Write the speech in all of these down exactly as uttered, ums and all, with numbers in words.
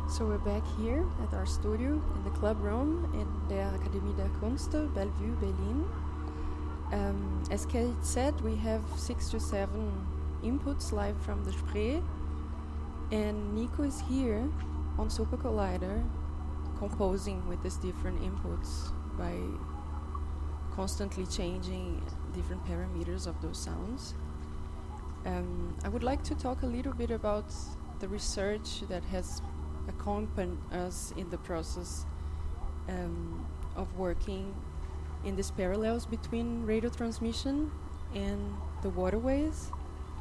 So we're back here at our studio in the club room in the Akademie der Künste, Bellevue, Berlin. Um, as Kate said, we have six to seven inputs live from the Spree, and Nico is here on Super Collider composing with these different inputs by constantly changing different parameters of those sounds. Um, I would like to talk a little bit about the research that has accompanied us in the process um, of working in these parallels between radio transmission and the waterways.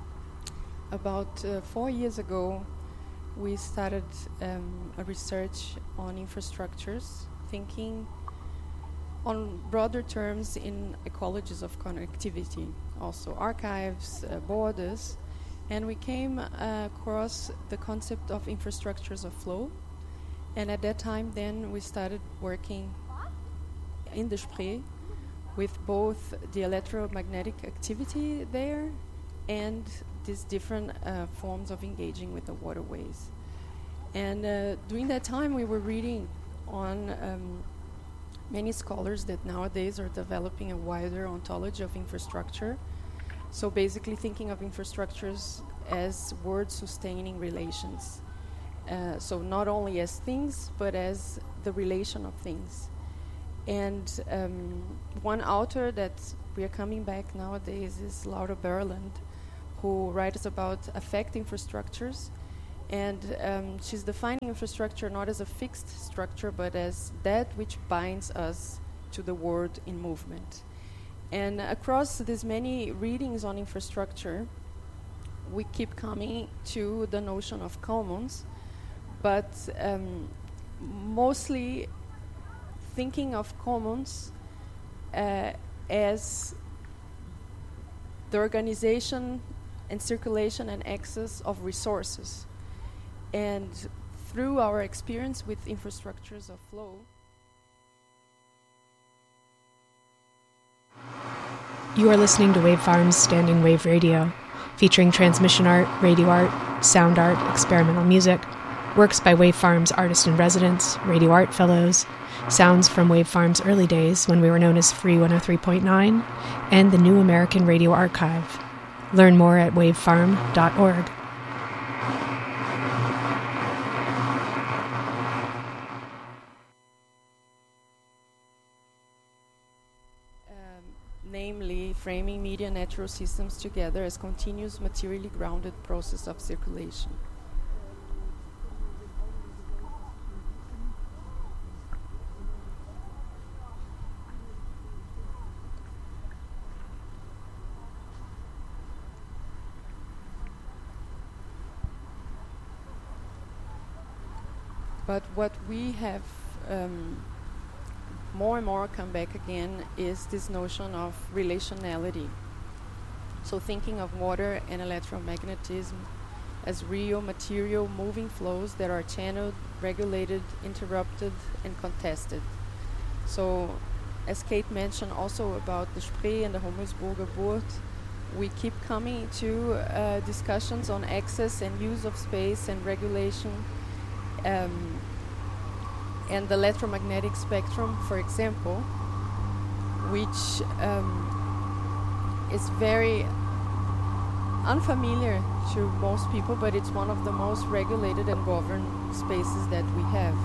About uh, four years ago, we started um, a research on infrastructures, thinking on broader terms in ecologies of connectivity, also archives, uh, borders, and we came uh, across the concept of infrastructures of flow. And at that time then we started working in the Spree with both the electromagnetic activity there and these different uh, forms of engaging with the waterways. And uh, during that time we were reading on um, many scholars that nowadays are developing a wider ontology of infrastructure. So basically thinking of infrastructures as word-sustaining relations. Uh, so not only as things, but as the relation of things. And um, one author that we are coming back nowadays is Laura Berland, who writes about affect infrastructures. And um, she's defining infrastructure not as a fixed structure, but as that which binds us to the world in movement. And across these many readings on infrastructure, we keep coming to the notion of commons, but um, mostly thinking of commons uh, as the organization and circulation and access of resources. And through our experience with infrastructures of flow, you are listening to Wave Farm's Standing Wave Radio, featuring transmission art, radio art, sound art, experimental music, works by Wave Farm's artist-in-residence, radio art fellows, sounds from Wave Farm's early days when we were known as Free one oh three point nine, and the New American Radio Archive. Learn more at wavefarm dot org. namely framing media natural systems together as continuous materially grounded process of circulation. But what we have um, more and more come back again is this notion of relationality. So thinking of water and electromagnetism as real material moving flows that are channeled, regulated, interrupted, and contested. So as Kate mentioned also about the Spree and the Hummelsburger Buurt, we keep coming to uh, discussions on access and use of space and regulation, um, and the electromagnetic spectrum, for example, which um, is very unfamiliar to most people, but it's one of the most regulated and governed spaces that we have.